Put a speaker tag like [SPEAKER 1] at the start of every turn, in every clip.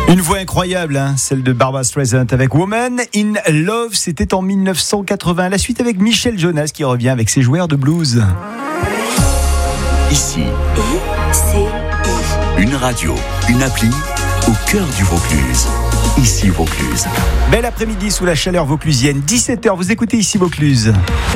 [SPEAKER 1] Une voix incroyable, celle de Barbra Streisand avec Woman in Love. C'était en 1980. La suite avec Michel Jonas qui revient avec ses joueurs de blues.
[SPEAKER 2] Ici, une radio, une appli au cœur du Vaucluse. Ici Vaucluse.
[SPEAKER 1] Bel après-midi sous la chaleur vauclusienne. 17h, vous écoutez Ici Vaucluse.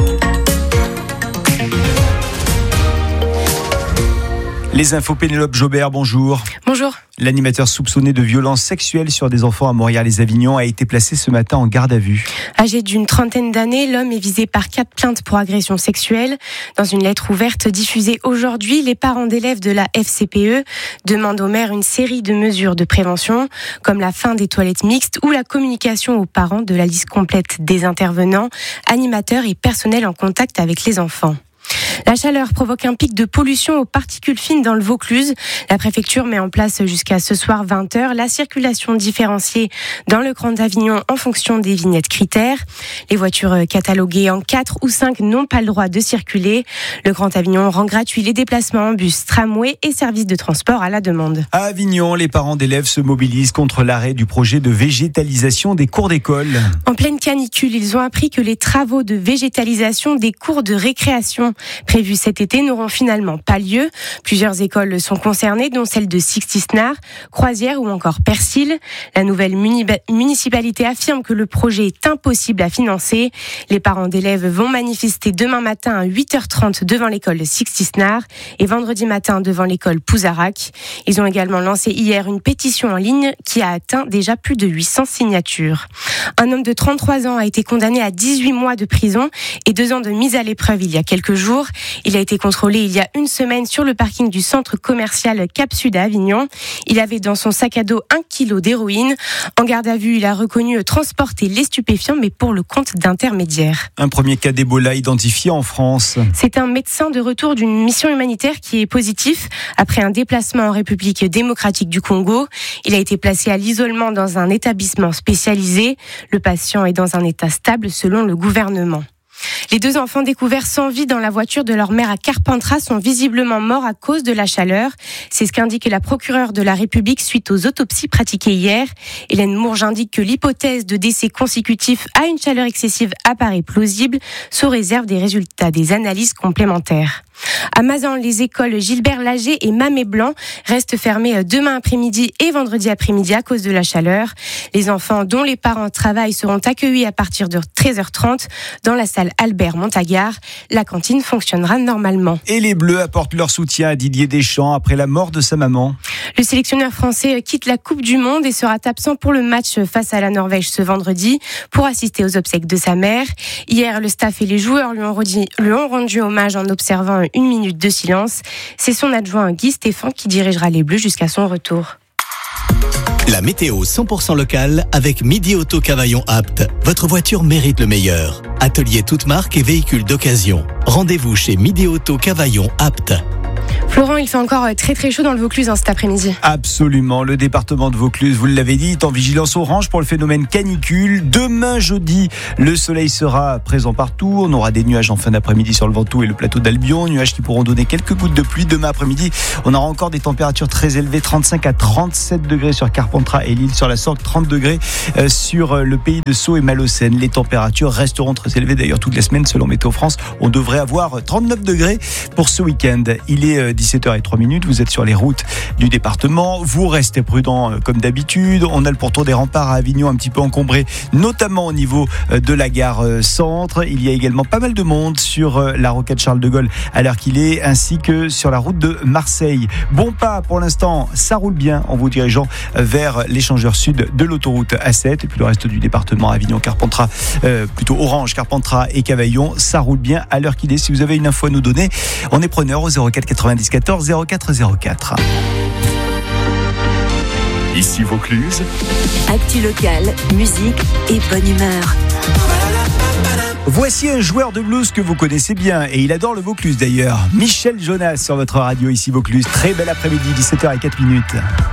[SPEAKER 1] Les infos, Pénélope Jobert, bonjour.
[SPEAKER 3] Bonjour.
[SPEAKER 1] L'animateur soupçonné de violences sexuelles sur des enfants à Montréal-les-Avignon a été placé ce matin en garde à vue.
[SPEAKER 3] Âgé d'une trentaine d'années, l'homme est visé par 4 plaintes pour agression sexuelle. Dans une lettre ouverte diffusée aujourd'hui, les parents d'élèves de la FCPE demandent au maire une série de mesures de prévention, comme la fin des toilettes mixtes ou la communication aux parents de la liste complète des intervenants, animateurs et personnels en contact avec les enfants. La chaleur provoque un pic de pollution aux particules fines dans le Vaucluse. La préfecture met en place jusqu'à ce soir 20h la circulation différenciée dans le Grand Avignon en fonction des vignettes critères. Les voitures cataloguées en 4 ou 5 n'ont pas le droit de circuler. Le Grand Avignon rend gratuit les déplacements en bus, tramway et services de transport à la demande.
[SPEAKER 1] À Avignon, les parents d'élèves se mobilisent contre l'arrêt du projet de végétalisation des cours d'école.
[SPEAKER 3] En pleine canicule, ils ont appris que les travaux de végétalisation des cours de récréation prévus cet été n'auront finalement pas lieu. Plusieurs écoles sont concernées, dont celle de Sixty-Snare, Croisière ou encore Persil. La nouvelle municipalité affirme que le projet est impossible à financer. Les parents d'élèves vont manifester demain matin à 8h30 devant l'école Sixty-Snare et vendredi matin devant l'école Pouzarac. Ils ont également lancé hier une pétition en ligne qui a atteint déjà plus de 800 signatures. Un homme de 33 ans a été condamné à 18 mois de prison et 2 ans de mise à l'épreuve il y a quelques jours. Il a été contrôlé il y a une semaine sur le parking du centre commercial Cap-Sud à Avignon. Il avait dans son sac à dos 1 kilo d'héroïne. En garde à vue, il a reconnu transporter les stupéfiants, mais pour le compte d'intermédiaires.
[SPEAKER 1] Un premier cas d'Ebola identifié en France.
[SPEAKER 3] C'est un médecin de retour d'une mission humanitaire qui est positif après un déplacement en République démocratique du Congo. Il a été placé à l'isolement dans un établissement spécialisé. Le patient est dans un état stable selon le gouvernement. Les 2 enfants découverts sans vie dans la voiture de leur mère à Carpentras sont visiblement morts à cause de la chaleur. C'est ce qu'indique la procureure de la République suite aux autopsies pratiquées hier. Hélène Mourge indique que l'hypothèse de décès consécutif à une chaleur excessive apparaît plausible, sous réserve des résultats des analyses complémentaires. À Mazan, les écoles Gilbert Lager et Mamé Blanc restent fermées demain après-midi et vendredi après-midi à cause de la chaleur. Les enfants dont les parents travaillent seront accueillis à partir de 13h30 dans la salle Albert Montagard. La cantine fonctionnera normalement.
[SPEAKER 1] Et les Bleus apportent leur soutien à Didier Deschamps après la mort de sa maman.
[SPEAKER 3] Le sélectionneur français quitte la Coupe du Monde et sera absent pour le match face à la Norvège ce vendredi pour assister aux obsèques de sa mère. Hier, le staff et les joueurs lui ont rendu hommage en observant 1 minute de silence. C'est son adjoint Guy Stéphane qui dirigera les Bleus jusqu'à son retour.
[SPEAKER 2] La météo 100% locale avec Midi Auto Cavaillon Apt. Votre voiture mérite le meilleur. Atelier toute marque et véhicules d'occasion. Rendez-vous chez Midi Auto Cavaillon Apt.
[SPEAKER 3] Florent, il fait encore très très chaud dans le Vaucluse cet après-midi.
[SPEAKER 1] Absolument, le département de Vaucluse, vous l'avez dit, est en vigilance orange pour le phénomène canicule. Demain jeudi, le soleil sera présent partout. On aura des nuages en fin d'après-midi sur le Ventoux et le plateau d'Albion. Nuages qui pourront donner quelques gouttes de pluie. Demain après-midi, on aura encore des températures très élevées, 35 à 37 degrés sur Carpentras et l'île sur la Sorgue, 30 degrés sur le pays de Sceaux et Malaucène. Les températures resteront très élevées d'ailleurs toute la semaine selon Météo France. On devrait avoir 39 degrés pour ce week-end. Il est 17h03, vous êtes sur les routes du département, vous restez prudents comme d'habitude. On a le pourtour des remparts à Avignon un petit peu encombré, notamment au niveau de la gare centre. Il y a également pas mal de monde sur la rocade Charles de Gaulle à l'heure qu'il est, ainsi que sur la route de Marseille. Bon pas pour l'instant, ça roule bien en vous dirigeant vers l'échangeur sud de l'autoroute A7 et puis le reste du département, Avignon, Carpentras, plutôt Orange, Carpentras et Cavaillon, ça roule bien à l'heure qu'il est. Si vous avez une info à nous donner, on est preneur au 04 90 14 04 04.
[SPEAKER 2] Ici Vaucluse.
[SPEAKER 4] Actu locale, musique et bonne humeur.
[SPEAKER 1] Voici un joueur de blues que vous connaissez bien et il adore le Vaucluse d'ailleurs. Michel Jonas sur votre radio Ici Vaucluse. Très bel après-midi, 17h04.